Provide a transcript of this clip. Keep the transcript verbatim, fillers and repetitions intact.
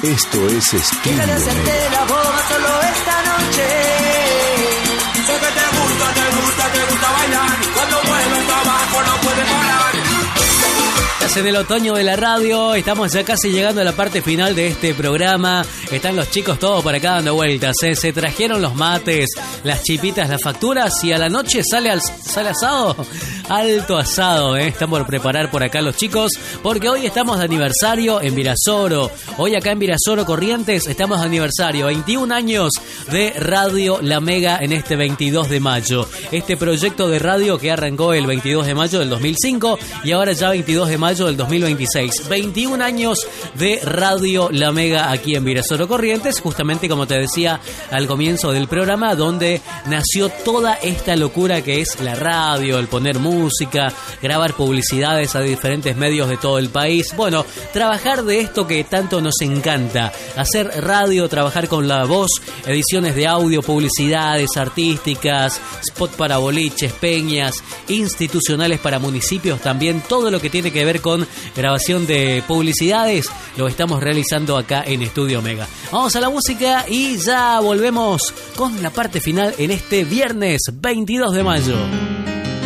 Esto es Estilo Déjale hacerte la boba solo esta noche. Sé que te gusta, te gusta, te gusta bailar. Cuando mueves abajo no puedes parar. Estás en el otoño de la radio, estamos ya casi llegando a la parte final de este programa. Están los chicos todos por acá dando vueltas, ¿eh? Se trajeron los mates, las chipitas, las facturas y a la noche sale, al, sale asado. Alto asado, ¿eh? Están por preparar por acá los chicos porque hoy estamos de aniversario en Virasoro. Hoy acá en Virasoro Corrientes estamos de aniversario, veintiún años de Radio La Mega en este veintidós de mayo. Este proyecto de radio que arrancó el veintidós de mayo del dos mil cinco y ahora ya veintidós de mayo del dos mil veintiséis. veintiún años de Radio La Mega aquí en Virasoro Corrientes, justamente como te decía al comienzo del programa, donde nació toda esta locura que es la radio, el poner música, grabar publicidades a diferentes medios de todo el país. Bueno, trabajar de esto que tanto nos encanta, hacer radio, trabajar con la voz, ediciones de audio, publicidades artísticas, spot para boliches, peñas, institucionales para municipios, también todo lo que tiene que ver con grabación de publicidades, lo estamos realizando acá en Estudio Mega. Vamos a la música y ya volvemos con la parte final en este viernes veintidós de mayo.